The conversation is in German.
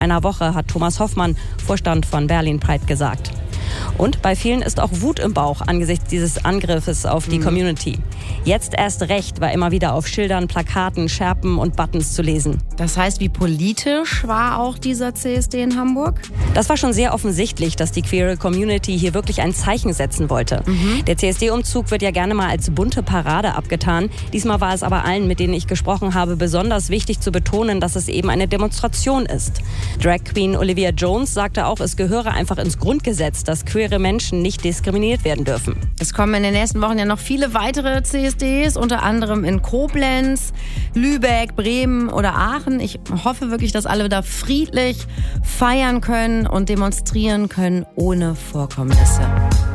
einer Woche, hat Thomas Hoffmann, Vorstand von Berlin Pride, gesagt. Und bei vielen ist auch Wut im Bauch angesichts dieses Angriffes auf die Community. Jetzt erst recht war immer wieder auf Schildern, Plakaten, Schärpen und Buttons zu lesen. Das heißt, wie politisch war auch dieser CSD in Hamburg? Das war schon sehr offensichtlich, dass die queere Community hier wirklich ein Zeichen setzen wollte. Der CSD-Umzug wird ja gerne mal als bunte Parade abgetan. Diesmal war es aber allen, mit denen ich gesprochen habe, besonders wichtig zu betonen, dass es eben eine Demonstration ist. Drag Queen Olivia Jones sagte auch, es gehöre einfach ins Grundgesetz, dass queere Menschen nicht diskriminiert werden dürfen. Es kommen in den nächsten Wochen ja noch viele weitere CSDs, unter anderem in Koblenz, Lübeck, Bremen oder Aachen. Ich hoffe wirklich, dass alle da friedlich feiern können und demonstrieren können ohne Vorkommnisse.